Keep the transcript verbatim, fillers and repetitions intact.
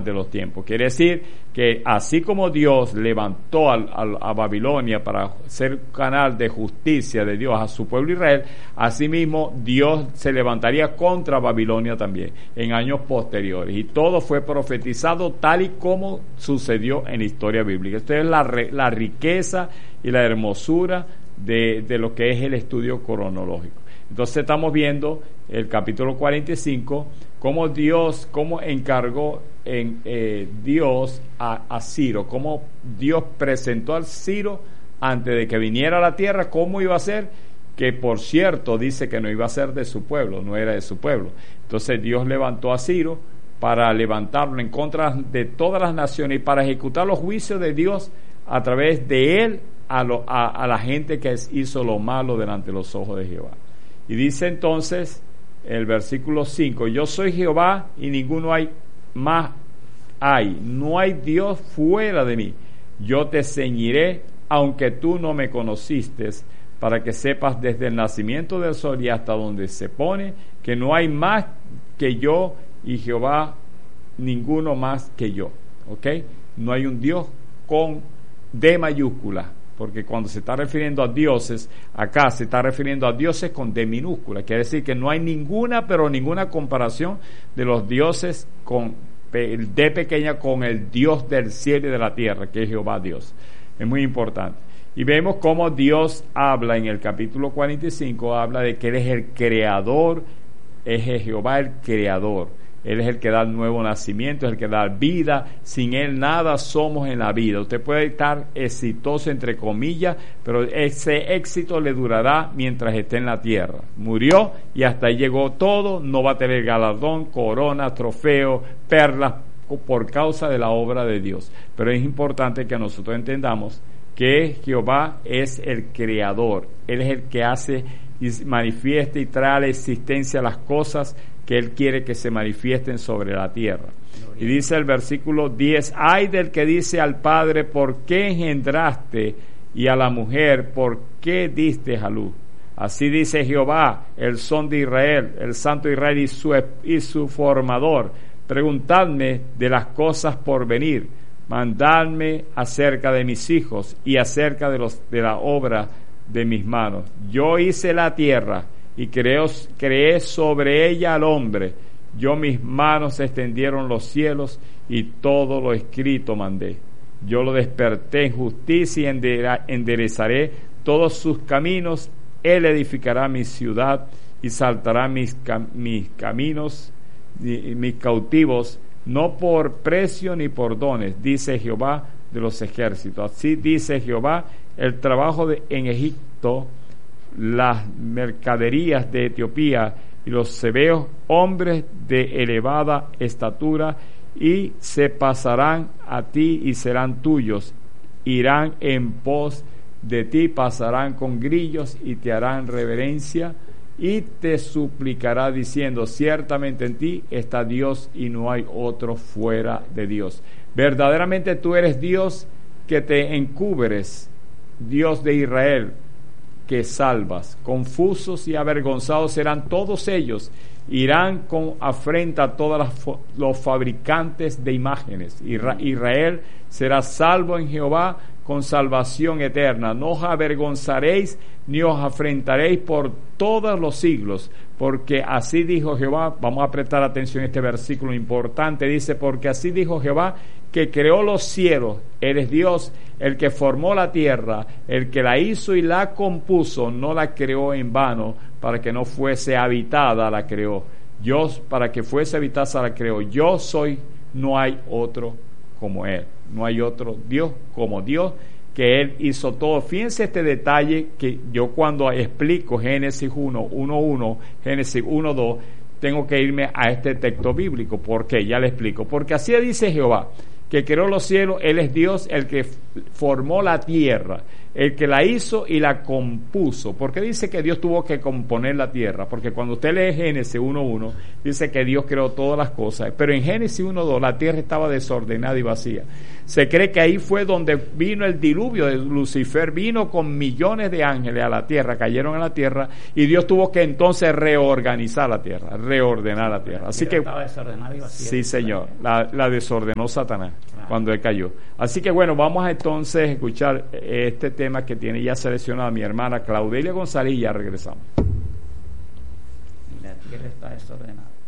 final de los tiempos. Quiere decir que así como Dios levantó a, a, a Babilonia para ser canal de justicia de Dios a su pueblo Israel, asimismo Dios se levantaría contra Babilonia también en años posteriores. Y todo fue profetizado tal y como sucedió en la historia bíblica. Esto es la, la riqueza y la hermosura de, de lo que es el estudio cronológico. Entonces estamos viendo el capítulo cuarenta y cinco, cómo Dios, cómo encargó en, eh, Dios a, a Ciro, cómo Dios presentó al Ciro antes de que viniera a la tierra, cómo iba a ser, que por cierto dice que no iba a ser de su pueblo, no era de su pueblo. Entonces Dios levantó a Ciro para levantarlo en contra de todas las naciones y para ejecutar los juicios de Dios a través de él a, lo, a, a la gente que hizo lo malo delante de los ojos de Jehová. Y dice entonces el versículo cinco, yo soy Jehová y ninguno hay más hay, no hay Dios fuera de mí. Yo te ceñiré, aunque tú no me conociste, para que sepas desde el nacimiento del sol y hasta donde se pone, que no hay más que yo y Jehová, ninguno más que yo. ¿Ok? No hay un Dios con D mayúscula, porque cuando se está refiriendo a dioses, acá se está refiriendo a dioses con D minúscula. Quiere decir que no hay ninguna, pero ninguna comparación de los dioses con el D pequeña con el Dios del cielo y de la tierra, que es Jehová Dios. Es muy importante. Y vemos cómo Dios habla en el capítulo cuarenta y cinco, habla de que Él es el creador, es el Jehová el creador. Él es el que da el nuevo nacimiento, es el que da vida. Sin Él nada somos en la vida. Usted puede estar exitoso, entre comillas, pero ese éxito le durará mientras esté en la tierra. Murió y hasta ahí llegó todo. No va a tener galardón, corona, trofeo, perlas, por causa de la obra de Dios. Pero es importante que nosotros entendamos que Jehová es el creador. Él es el que hace y manifiesta y trae a la existencia las cosas que Él quiere que se manifiesten sobre la tierra. Y dice el versículo diez, ay del que dice al Padre, ¿por qué engendraste? Y a la mujer, ¿por qué diste a luz? Así dice Jehová, el son de Israel, el santo Israel y su, y su formador. Preguntadme de las cosas por venir, mandadme acerca de mis hijos y acerca de, los, de la obra de mis manos. Yo hice la tierra y creo, creé sobre ella al hombre. Yo mis manos extendieron los cielos y todo lo escrito mandé. Yo lo desperté en justicia y enderezaré todos sus caminos. Él edificará mi ciudad y saltará mis, cam- mis caminos y mis cautivos, no por precio ni por dones, dice Jehová de los ejércitos. Así dice Jehová, el trabajo de, en Egipto, las mercaderías de Etiopía y los sebeos, hombres de elevada estatura, y se pasarán a ti y serán tuyos, irán en pos de ti, pasarán con grillos y te harán reverencia, y te suplicará diciendo, ciertamente en ti está Dios y no hay otro fuera de Dios. Verdaderamente tú eres Dios que te encubres, Dios de Israel, que salvas. Confusos y avergonzados serán todos ellos, irán con afrenta a todos los fabricantes de imágenes. Israel será salvo en Jehová con salvación eterna. No os avergonzaréis ni os afrentaréis por todos los siglos, porque así dijo Jehová. Vamos a prestar atención a este versículo importante. Dice, porque así dijo Jehová, que creó los cielos. Eres Dios, el que formó la tierra, el que la hizo y la compuso. No la creó en vano, para que no fuese habitada, la creó. Yo, para que fuese habitada, la creó. Yo soy, no hay otro como Él. No hay otro Dios como Dios, que Él hizo todo. Fíjense este detalle que yo cuando explico Génesis uno, uno, uno, Génesis uno, dos, tengo que irme a este texto bíblico. ¿Por qué? Ya le explico. Porque así dice Jehová, que creó los cielos, Él es Dios, el que formó la tierra, el que la hizo y la compuso. ¿Por qué dice que Dios tuvo que componer la tierra? Porque cuando usted lee Génesis uno uno, dice que Dios creó todas las cosas, pero en Génesis uno dos la tierra estaba desordenada y vacía. Se cree que ahí fue donde vino el diluvio de Lucifer, vino con millones de ángeles a la tierra, cayeron a la tierra, y Dios tuvo que entonces reorganizar la tierra, reordenar la tierra. Así que, estaba desordenada y vacía. Sí, Señor, la, la desordenó Satanás cuando él cayó. Así que bueno, vamos a entonces escuchar este tema que tiene ya seleccionada mi hermana Claudelia González y ya regresamos. Y la tierra está desordenada.